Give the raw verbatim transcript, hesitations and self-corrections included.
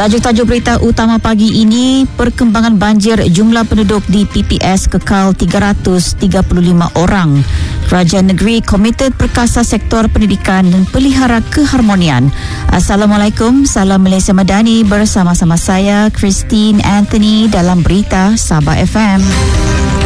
Tajuk-tajuk berita utama pagi ini, perkembangan banjir, jumlah penduduk di P P S kekal tiga ratus tiga puluh lima orang. Kerajaan negeri komited perkasa sektor pendidikan dan pelihara keharmonian. Assalamualaikum, salam Malaysia Madani, bersama-sama saya Christine Anthony dalam berita Sabah F M.